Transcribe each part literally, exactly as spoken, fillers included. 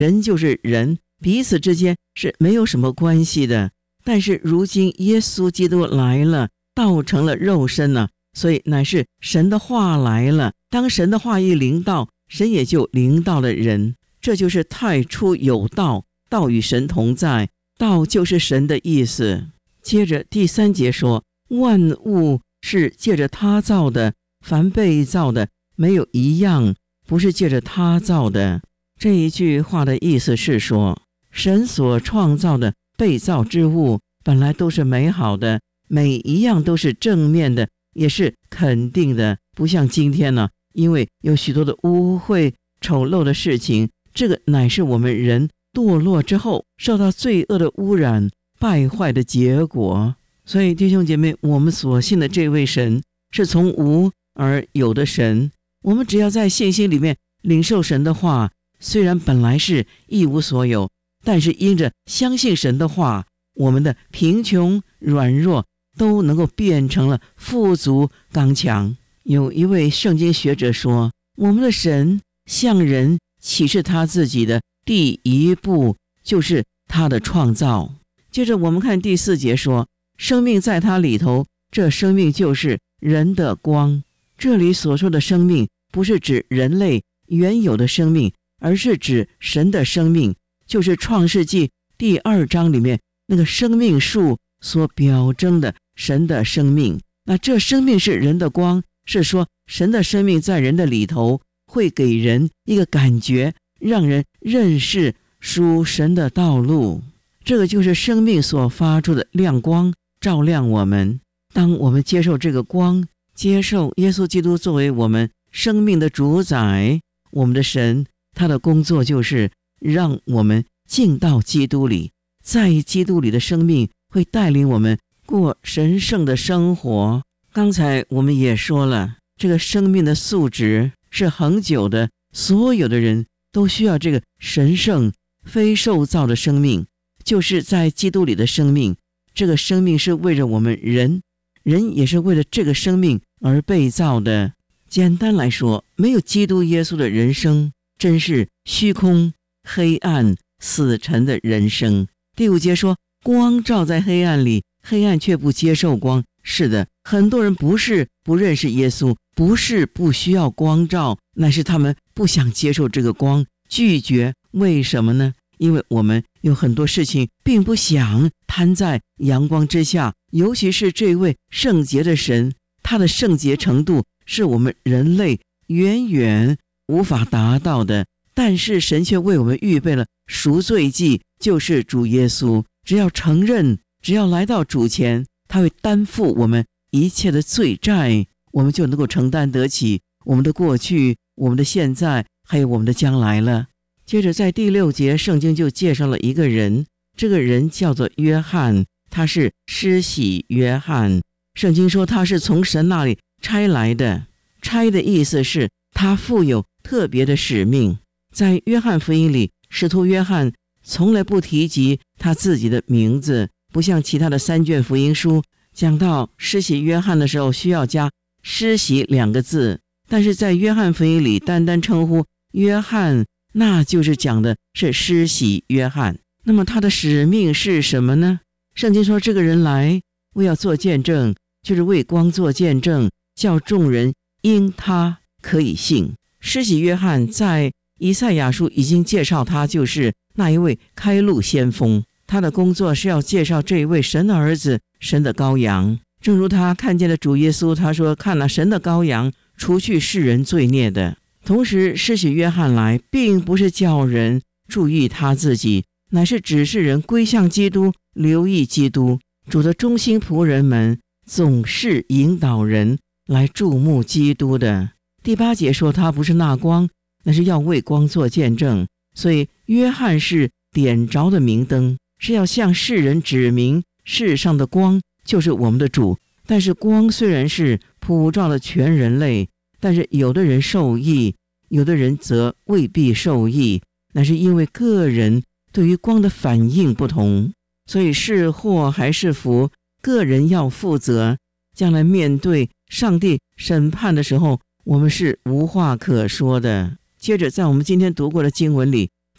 人就是人，彼此之间是没有什么关系的。但是如今耶稣基督来了，道成了肉身了，所以乃是神的话来了。当神的话一临到，神也就临到了人。这就是太初有道，道与神同在，道就是神的意思。接着第三节说，万物是借着他造的，凡被造的没有一样不是借着他造的。这一句话的意思是说，神所创造的被造之物本来都是美好的，每一样都是正面的，也是肯定的。不像今天呢，因为有许多的污秽丑陋的事情，这个乃是我们人堕落之后受到罪恶的污染败坏的结果。所以弟兄姐妹，我们所信的这位神是从无而有的神，我们只要在信心里面领受神的话，虽然本来是一无所有，但是因着相信神的话，我们的贫穷软弱都能够变成了富足刚强。有一位圣经学者说，我们的神向人启示他自己的第一步就是他的创造。接着我们看第四节说，生命在他里头，这生命就是人的光。这里所说的生命不是指人类原有的生命，而是指神的生命，就是创世纪第二章里面那个生命树所表征的神的生命。那这生命是人的光，是说神的生命在人的里头会给人一个感觉，让人认识属神的道路。这个就是生命所发出的亮光，照亮我们。当我们接受这个光，接受耶稣基督作为我们生命的主宰，我们的神他的工作就是让我们进到基督里，在基督里的生命会带领我们过神圣的生活。刚才我们也说了，这个生命的素质是恒久的，所有的人都需要这个神圣非受造的生命，就是在基督里的生命。这个生命是为着我们人，人也是为了这个生命而被造的。简单来说，没有基督耶稣的人生真是虚空黑暗死沉的人生。第五节说，光照在黑暗里，黑暗却不接受光。是的，很多人不是不认识耶稣，不是不需要光照，乃是他们不想接受这个光，拒绝。为什么呢？因为我们有很多事情并不想摊在阳光之下，尤其是这位圣洁的神，他的圣洁程度是我们人类远远无法达到的。但是神却为我们预备了赎罪祭，就是主耶稣。只要承认，只要来到主前，他会担负我们一切的罪债，我们就能够承担得起我们的过去、我们的现在还有我们的将来了。接着在第六节，圣经就介绍了一个人，这个人叫做约翰，他是施洗约翰。圣经说他是从神那里差来的，差的意思是他负有特别的使命。在约翰福音里，使徒约翰从来不提及他自己的名字，不像其他的三卷福音书讲到施洗约翰的时候需要加施洗两个字，但是在约翰福音里单单称呼约翰，那就是讲的是施洗约翰。那么他的使命是什么呢？圣经说这个人来为要做见证，就是为光做见证，叫众人因他可以信。施洗约翰在以赛亚书已经介绍他就是那一位开路先锋，他的工作是要介绍这一位神的儿子，神的羔羊。正如他看见了主耶稣，他说看了神的羔羊，除去世人罪孽的。同时施洗约翰来并不是叫人注意他自己，乃是指示人归向基督，留意基督。主的忠心仆人们总是引导人来注目基督的。第八节说他不是那光，那是要为光做见证。所以约翰是点着的明灯，是要向世人指明世上的光就是我们的主。但是光虽然是普照了全人类，但是有的人受益，有的人则未必受益，那是因为个人对于光的反应不同。所以是祸还是福，个人要负责。将来面对上帝审判的时候，我们是无话可说的。接着在我们今天读过的经文里，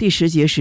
第十节是